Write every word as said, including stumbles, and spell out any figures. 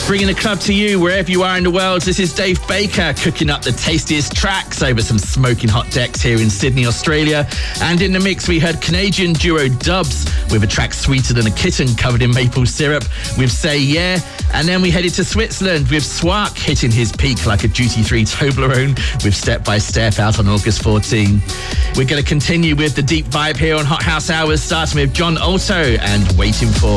Bringing the club to you wherever you are in the world. This is Dave Baker cooking up the tastiest tracks over some smoking hot decks here in Sydney, Australia. And in the mix, we heard Canadian duo Dubs with a track Sweeter Than a Kitten covered in maple syrup with Say Yeah. And then we headed to Switzerland with Swark hitting his peak like a duty-free Toblerone with Step by Step out on August fourteenth. We're going to continue with the deep vibe here on Hot House Hours, starting with John Alto and Waiting For.